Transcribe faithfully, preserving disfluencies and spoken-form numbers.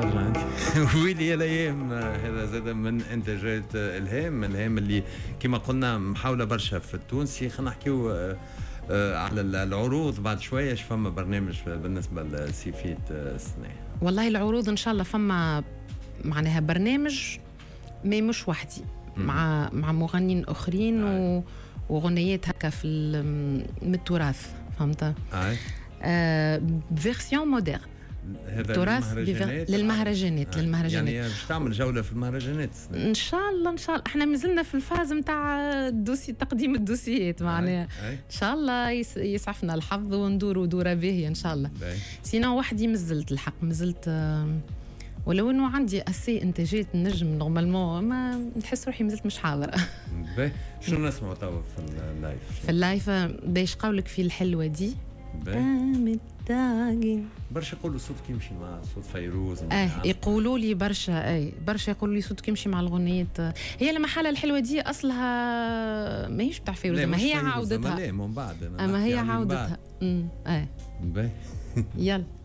ترجع انت. ويلي يا الايام هذا زاد من انتاجات الهام، الهام اللي كما قلنا محاوله برشا في التونسي. خلينا نحكيو على العروض بعد شويه. اش فما برنامج بالنسبه لسيفيت السنه؟ والله العروض ان شاء الله فما معناها برنامج ما مش وحدي، مع مع مغنيين اخرين و... وغنيات هكا في من التراث، فهمت؟ اي آه فيرسيون مودرن. هذا تراث للمهرجانات للمهرجانات آه. للمهرجانات يعني باش تعمل جوله في المهرجانات ان شاء الله. ان شاء الله احنا مازلنا في الفاز نتاع الدوسي تقديم الدوسيات معناها. ان شاء الله يس... يسعفنا الحظ وندوروا دوره باهيه ان شاء الله. سينا وحدي مازلت الحق مازلت آه ولو انه عندي اسي انتاجات النجم نورمالمون ما نحس روحي مازلت مش حاضره. باهي شنو نسمعوا توا في اللايف؟ في اللايف باش قولك في الحلوه دي باهي برشا يقولوا صوتك يمشي مع صوت فيروز. اه يقولوا لي برشا اي برشا يقولوا لي صوتك يمشي مع الغنيات. هي لما حالة الحلوه دي اصلها ما هيش بتاع فيروز، ما هي عودتها. لا من بعد اما هي عودتها. امم اي باهي يلا